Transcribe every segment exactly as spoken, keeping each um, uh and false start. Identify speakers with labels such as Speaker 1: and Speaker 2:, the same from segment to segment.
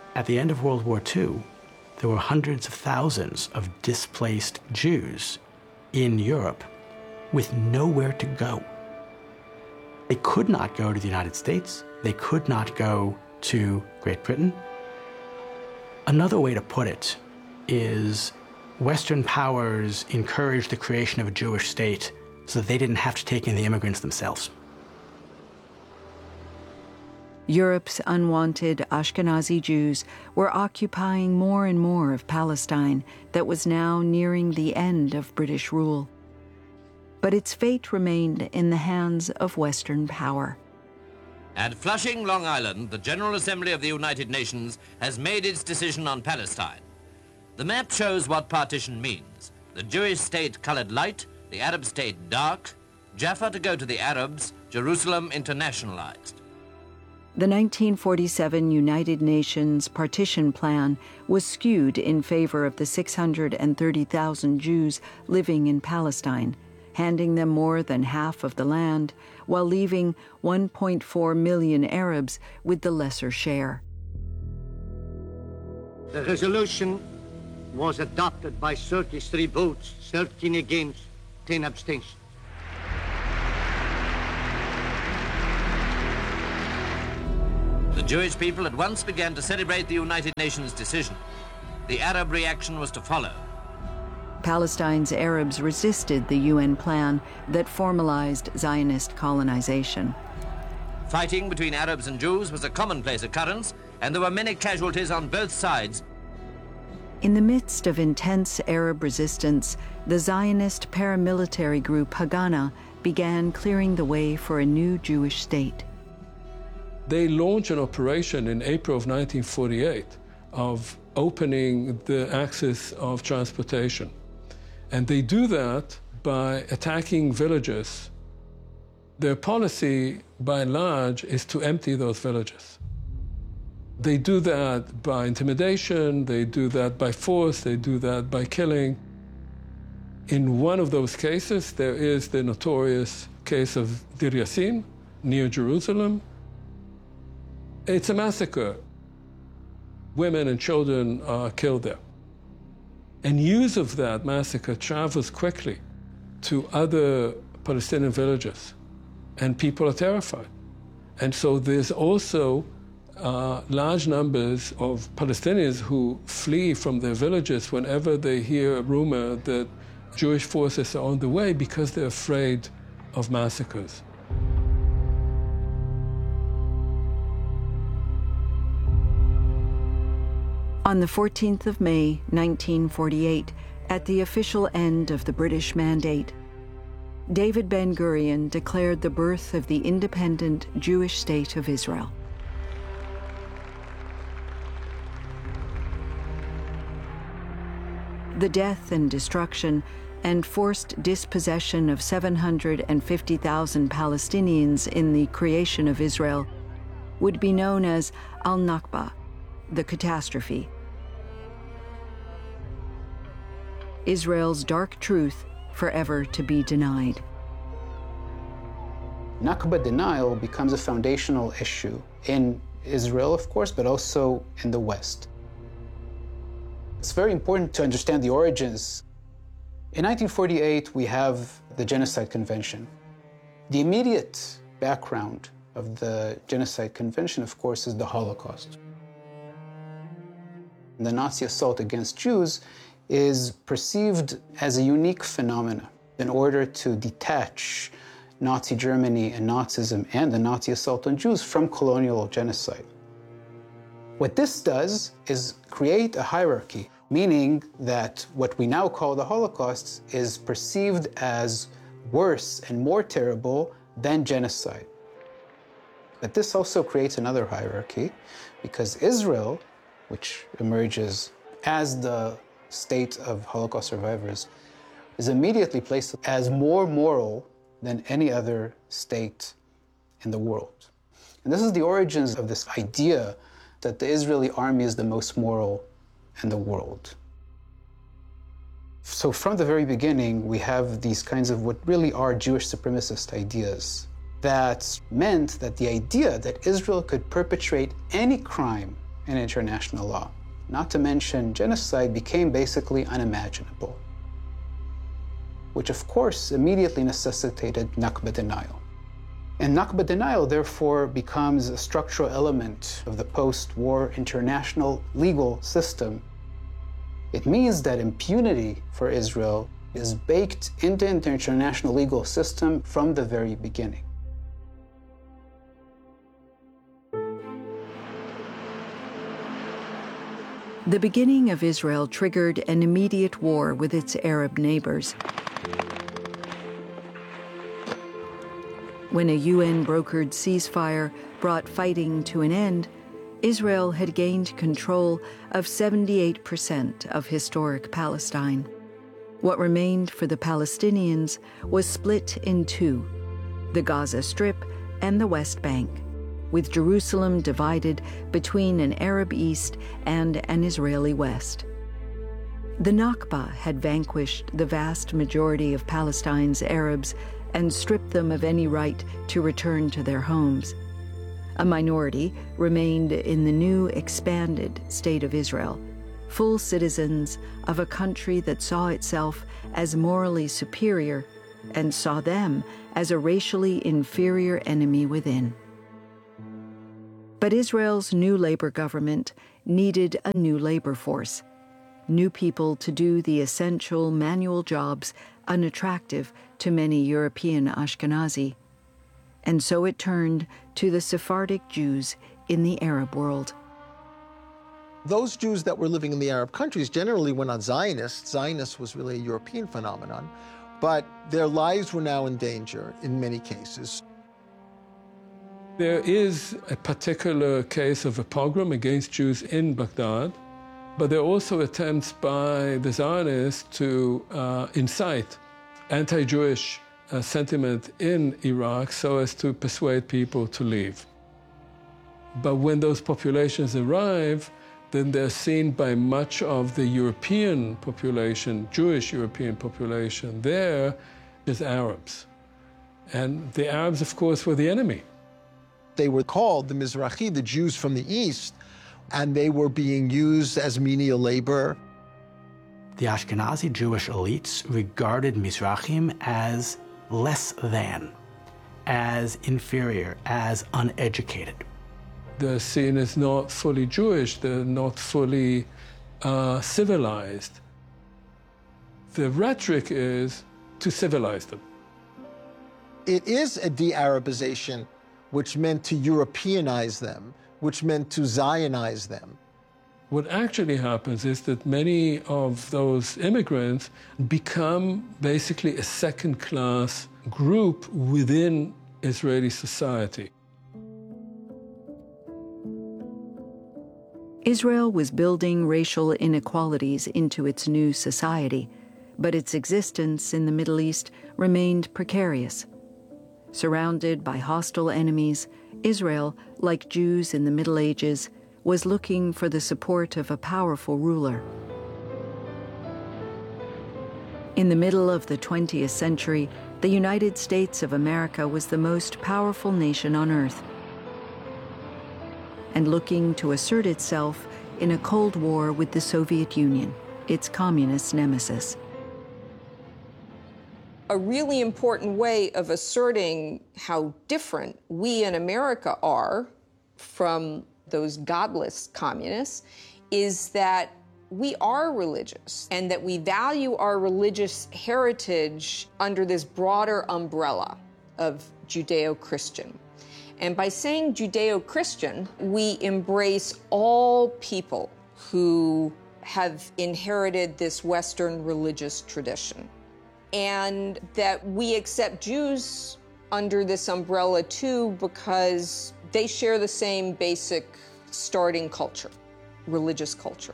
Speaker 1: At the end of World War Two, there were hundreds of thousands of displaced Jews in Europe with nowhere to go. They could not go to the United States. They could not go to Great Britain. Another way to put it is Western powers encouraged the creation of a Jewish state so that they didn't have to take in the immigrants themselves.
Speaker 2: Europe's unwanted Ashkenazi Jews were occupying more and more of Palestine that was now nearing the end of British rule. But its fate remained in the hands of Western power.
Speaker 3: At Flushing, Long Island, the General Assembly of the United Nations has made its decision on Palestine. The map shows what partition means. The Jewish state colored light, the Arab state dark, Jaffa to go to the Arabs, Jerusalem internationalized.
Speaker 2: The nineteen forty-seven United Nations partition plan was skewed in favor of the six hundred thirty thousand Jews living in Palestine, handing them more than half of the land, while leaving one point four million Arabs with the lesser share.
Speaker 4: The resolution was adopted by thirty-three votes, thirteen against, ten abstentions.
Speaker 3: The Jewish people at once began to celebrate the United Nations decision. The Arab reaction was to follow.
Speaker 2: Palestine's Arabs resisted the U N plan that formalized Zionist colonization.
Speaker 3: Fighting between Arabs and Jews was a commonplace occurrence, and there were many casualties on both sides.
Speaker 2: In the midst of intense Arab resistance, the Zionist paramilitary group Haganah began clearing the way for a new Jewish state.
Speaker 5: They launched an operation in April of nineteen forty-eight of opening the access of transportation. And they do that by attacking villages. Their policy, by and large, is to empty those villages. They do that by intimidation, they do that by force, they do that by killing. In one of those cases, there is the notorious case of Dir Yassin, near Jerusalem. It's a massacre. Women and children are killed there. And news of that massacre travels quickly to other Palestinian villages, and people are terrified. And so there's also uh, large numbers of Palestinians who flee from their villages whenever they hear a rumor that Jewish forces are on the way because they're afraid of massacres.
Speaker 2: On the fourteenth of May, nineteen forty-eight, at the official end of the British Mandate, David Ben-Gurion declared the birth of the independent Jewish state of Israel. The death and destruction and forced dispossession of seven hundred fifty thousand Palestinians in the creation of Israel would be known as Al-Nakba, the catastrophe. Israel's dark truth forever to be denied.
Speaker 6: Nakba denial becomes a foundational issue in Israel, of course, but also in the West. It's very important to understand the origins. In nineteen forty-eight, we have the Genocide Convention. The immediate background of the Genocide Convention, of course, is the Holocaust. The Nazi assault against Jews is perceived as a unique phenomenon in order to detach Nazi Germany and Nazism and the Nazi assault on Jews from colonial genocide. What this does is create a hierarchy, meaning that what we now call the Holocaust is perceived as worse and more terrible than genocide. But this also creates another hierarchy, because Israel, which emerges as the state of Holocaust survivors, is immediately placed as more moral than any other state in the world. And this is the origins of this idea that the Israeli army is the most moral in the world. So from the very beginning, we have these kinds of what really are Jewish supremacist ideas that meant that the idea that Israel could perpetrate any crime in international law. Not to mention, genocide became basically unimaginable, which of course immediately necessitated Nakba denial. And Nakba denial, therefore, becomes a structural element of the post-war international legal system. It means that impunity for Israel is baked into the international legal system from the very beginning.
Speaker 2: The beginning of Israel triggered an immediate war with its Arab neighbors. When a U N-brokered ceasefire brought fighting to an end, Israel had gained control of seventy-eight percent of historic Palestine. What remained for the Palestinians was split in two, the Gaza Strip and the West Bank, with Jerusalem divided between an Arab East and an Israeli West. The Nakba had vanquished the vast majority of Palestine's Arabs and stripped them of any right to return to their homes. A minority remained in the new, expanded state of Israel, full citizens of a country that saw itself as morally superior and saw them as a racially inferior enemy within. But Israel's new labor government needed a new labor force, new people to do the essential manual jobs unattractive to many European Ashkenazi. And so it turned to the Sephardic Jews in the Arab world.
Speaker 7: Those Jews that were living in the Arab countries generally were not Zionists. Zionist was really a European phenomenon, but their lives were now in danger in many cases.
Speaker 5: There is a particular case of a pogrom against Jews in Baghdad, but there are also attempts by the Zionists to uh, incite anti-Jewish uh, sentiment in Iraq so as to persuade people to leave. But when those populations arrive, then they're seen by much of the European population, Jewish European population there, as Arabs. And the Arabs, of course, were the enemy.
Speaker 7: They were called the Mizrahi, the Jews from the East, and they were being used as menial labor.
Speaker 1: The Ashkenazi Jewish elites regarded Mizrahim as less than, as inferior, as uneducated.
Speaker 5: They're seen as not fully Jewish, they're not fully uh, civilized. The rhetoric is to civilize them.
Speaker 7: It is a de-Arabization, which meant to Europeanize them, which meant to Zionize them.
Speaker 5: What actually happens is that many of those immigrants become basically a second-class group within Israeli society.
Speaker 2: Israel was building racial inequalities into its new society, but its existence in the Middle East remained precarious. Surrounded by hostile enemies, Israel, like Jews in the Middle Ages, was looking for the support of a powerful ruler. In the middle of the twentieth century, the United States of America was the most powerful nation on earth, and looking to assert itself in a Cold War with the Soviet Union, its communist nemesis.
Speaker 8: A really important way of asserting how different we in America are from those godless communists is that we are religious and that we value our religious heritage under this broader umbrella of Judeo-Christian. And by saying Judeo-Christian, we embrace all people who have inherited this Western religious tradition. And that we accept Jews under this umbrella too because they share the same basic starting culture, religious culture.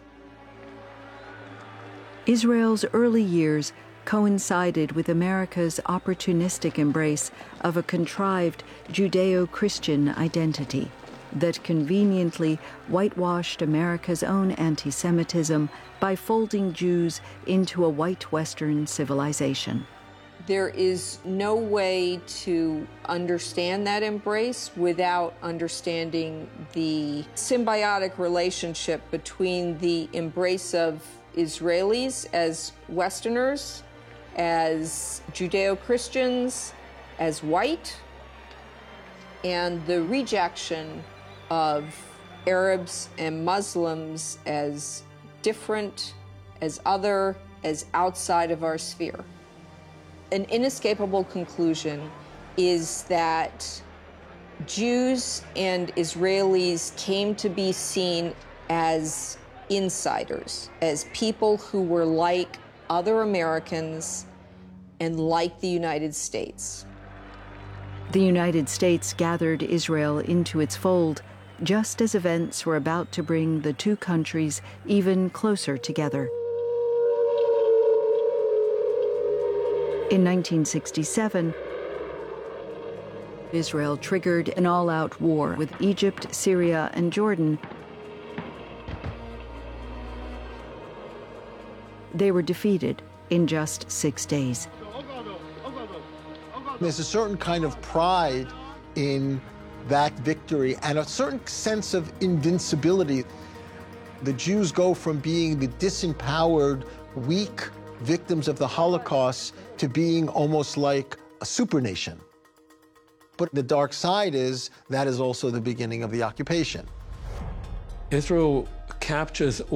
Speaker 2: Israel's early years coincided with America's opportunistic embrace of a contrived Judeo-Christian identity that conveniently whitewashed America's own anti-Semitism by folding Jews into a white Western civilization.
Speaker 8: There is no way to understand that embrace without understanding the symbiotic relationship between the embrace of Israelis as Westerners, as Judeo-Christians, as white, and the rejection of Arabs and Muslims as different, as other, as outside of our sphere. An inescapable conclusion is that Jews and Israelis came to be seen as insiders, as people who were like other Americans and like the United States.
Speaker 2: The United States gathered Israel into its fold just as events were about to bring the two countries even closer together. In nineteen sixty-seven, Israel triggered an all-out war with Egypt, Syria, and Jordan. They were defeated in just six days.
Speaker 7: There's a certain kind of pride in that victory and a certain sense of invincibility. The Jews go from being the disempowered, weak victims of the Holocaust to being almost like a supernation. But the dark side is that is also the beginning of the occupation.
Speaker 5: Israel captures